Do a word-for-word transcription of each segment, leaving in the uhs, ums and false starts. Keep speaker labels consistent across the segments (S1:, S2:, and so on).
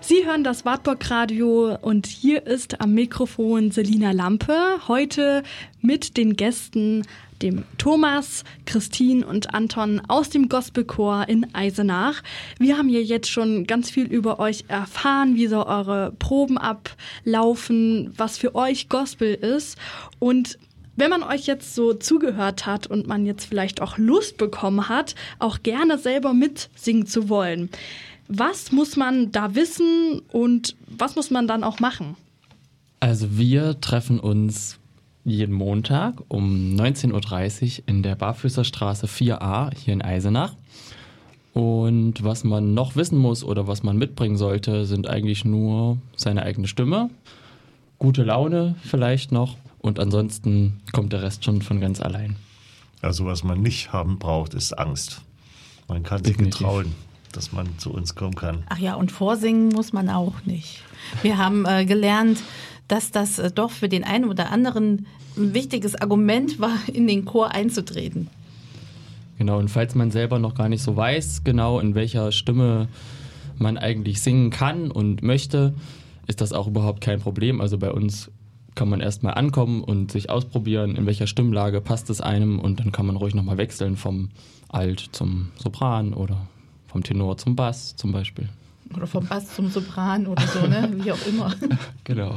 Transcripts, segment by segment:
S1: Sie hören das Wartburg-Radio und hier ist am Mikrofon Selina Lampe. Heute mit den Gästen, dem Thomas, Christine und Anton aus dem Gospelchor in Eisenach. Wir haben hier jetzt schon ganz viel über euch erfahren, wie so eure Proben ablaufen, was für euch Gospel ist. Und wenn man euch jetzt so zugehört hat und man jetzt vielleicht auch Lust bekommen hat, auch gerne selber mitsingen zu wollen, was muss man da wissen und was muss man dann auch machen?
S2: Also wir treffen uns jeden Montag um neunzehn Uhr dreißig in der Barfüßerstraße vier a hier in Eisenach. Und was man noch wissen muss oder was man mitbringen sollte, sind eigentlich nur seine eigene Stimme, gute Laune vielleicht noch und ansonsten kommt der Rest schon von ganz allein.
S3: Also was man nicht haben braucht, ist Angst. Man kann sich
S2: Definitiv
S3: getrauen, dass man zu uns kommen kann.
S4: Ach ja, und vorsingen muss man auch nicht. Wir haben äh, gelernt, dass das äh, doch für den einen oder anderen ein wichtiges Argument war, in den Chor einzutreten.
S2: Genau, und falls man selber noch gar nicht so weiß, genau in welcher Stimme man eigentlich singen kann und möchte, ist das auch überhaupt kein Problem. Also bei uns kann man erstmal ankommen und sich ausprobieren, in welcher Stimmlage passt es einem und dann kann man ruhig nochmal wechseln vom Alt zum Sopran oder vom Tenor zum Bass zum Beispiel.
S4: Oder vom Bass zum Sopran oder so, ne? Wie auch immer.
S2: Genau.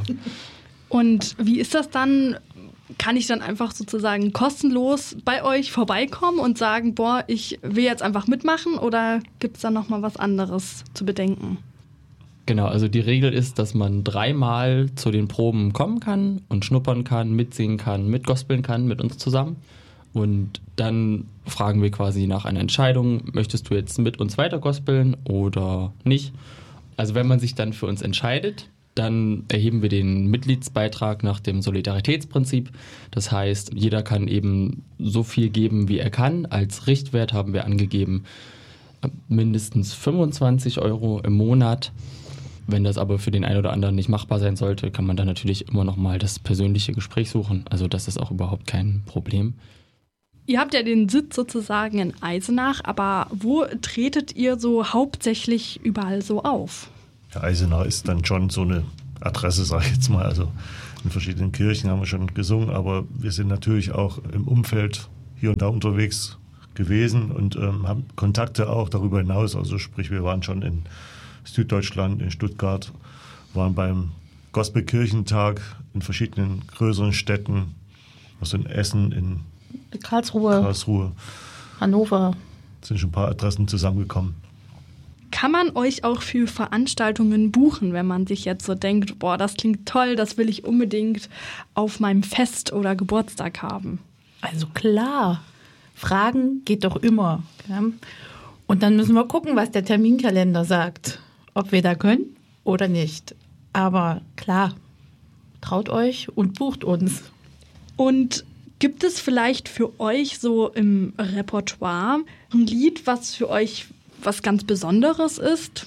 S1: Und wie ist das dann? Kann ich dann einfach sozusagen kostenlos bei euch vorbeikommen und sagen, boah, ich will jetzt einfach mitmachen oder gibt es da nochmal was anderes zu bedenken?
S2: Genau, also die Regel ist, dass man dreimal zu den Proben kommen kann und schnuppern kann, mitsingen kann, mitgospeln kann mit uns zusammen. Und dann fragen wir quasi nach einer Entscheidung, möchtest du jetzt mit uns weiter gospeln oder nicht? Also wenn man sich dann für uns entscheidet, dann erheben wir den Mitgliedsbeitrag nach dem Solidaritätsprinzip. Das heißt, jeder kann eben so viel geben, wie er kann. Als Richtwert haben wir angegeben mindestens fünfundzwanzig Euro im Monat. Wenn das aber für den einen oder anderen nicht machbar sein sollte, kann man dann natürlich immer noch mal das persönliche Gespräch suchen. Also das ist auch überhaupt kein Problem.
S1: Ihr habt ja den Sitz sozusagen in Eisenach, aber wo tretet ihr so hauptsächlich überall so auf?
S3: Ja, Eisenach ist dann schon so eine Adresse, sage ich jetzt mal. Also in verschiedenen Kirchen haben wir schon gesungen, aber wir sind natürlich auch im Umfeld hier und da unterwegs gewesen und ähm, haben Kontakte auch darüber hinaus. Also sprich, wir waren schon in Süddeutschland, in Stuttgart, waren beim Gospelkirchentag in verschiedenen größeren Städten, also in Essen, in
S4: Karlsruhe,
S3: Karlsruhe,
S4: Hannover.
S3: Sind schon ein paar Adressen zusammengekommen.
S1: Kann man euch auch für Veranstaltungen buchen, wenn man sich jetzt so denkt, boah, das klingt toll, das will ich unbedingt auf meinem Fest oder Geburtstag haben?
S4: Also klar, Fragen geht doch immer. Ja? Und dann müssen wir gucken, was der Terminkalender sagt, ob wir da können oder nicht. Aber klar, traut euch und bucht uns.
S1: Und gibt es vielleicht für euch so im Repertoire ein Lied, was für euch was ganz Besonderes ist?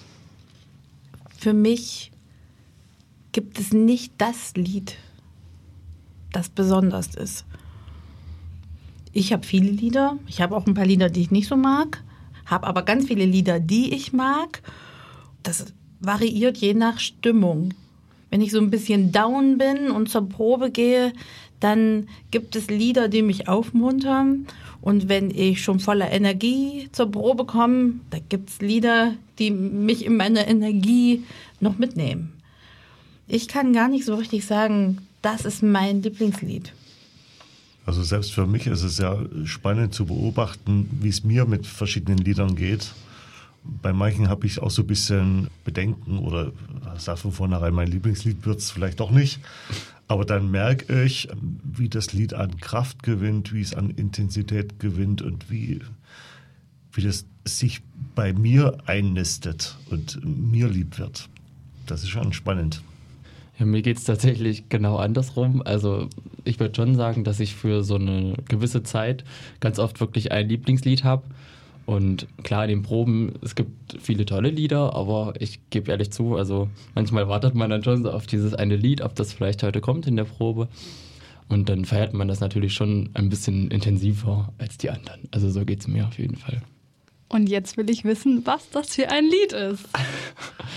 S4: Für mich gibt es nicht das Lied, das besonders ist. Ich habe viele Lieder, ich habe auch ein paar Lieder, die ich nicht so mag, habe aber ganz viele Lieder, die ich mag. Das variiert je nach Stimmung. Wenn ich so ein bisschen down bin und zur Probe gehe, dann gibt es Lieder, die mich aufmuntern. Und wenn ich schon voller Energie zur Probe komme, da gibt es Lieder, die mich in meiner Energie noch mitnehmen. Ich kann gar nicht so richtig sagen, das ist mein Lieblingslied.
S3: Also selbst für mich ist es ja spannend zu beobachten, wie es mir mit verschiedenen Liedern geht. Bei manchen habe ich auch so ein bisschen Bedenken oder sage von vornherein, mein Lieblingslied wird es vielleicht doch nicht. Aber dann merke ich, wie das Lied an Kraft gewinnt, wie es an Intensität gewinnt und wie, wie das sich bei mir einnistet und mir lieb wird. Das ist schon spannend.
S2: Ja, mir geht es tatsächlich genau andersrum. Also ich würde schon sagen, dass ich für so eine gewisse Zeit ganz oft wirklich ein Lieblingslied habe. Und klar, in den Proben, es gibt viele tolle Lieder, aber ich gebe ehrlich zu, also manchmal wartet man dann schon so auf dieses eine Lied, ob das vielleicht heute kommt in der Probe. Und dann feiert man das natürlich schon ein bisschen intensiver als die anderen. Also so geht es mir auf jeden Fall.
S1: Und jetzt will ich wissen, was das für ein Lied ist.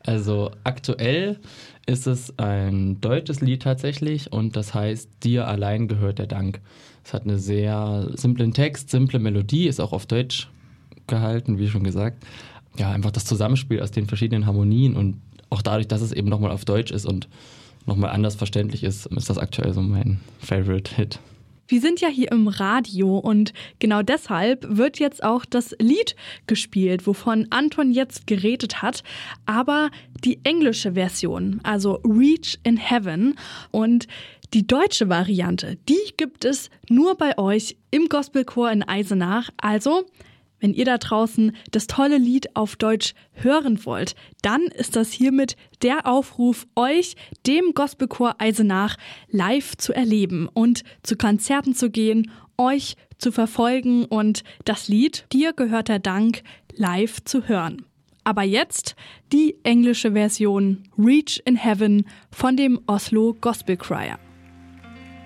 S2: Also aktuell ist es ein deutsches Lied tatsächlich und das heißt Dir allein gehört der Dank. Es hat einen sehr simplen Text, simple Melodie, ist auch auf Deutsch gehalten, wie schon gesagt. Ja, einfach das Zusammenspiel aus den verschiedenen Harmonien und auch dadurch, dass es eben nochmal auf Deutsch ist und nochmal anders verständlich ist, ist das aktuell so mein Favorite-Hit.
S1: Wir sind ja hier im Radio und genau deshalb wird jetzt auch das Lied gespielt, wovon Anton jetzt geredet hat, aber die englische Version, also Reach in Heaven, und die deutsche Variante, die gibt es nur bei euch im Gospelchor in Eisenach. Also, wenn ihr da draußen das tolle Lied auf Deutsch hören wollt, dann ist das hiermit der Aufruf, euch, dem Gospelchor Eisenach, live zu erleben und zu Konzerten zu gehen, euch zu verfolgen und das Lied Dir gehört der Dank live zu hören. Aber jetzt die englische Version Reach in Heaven von dem Oslo Gospel Choir.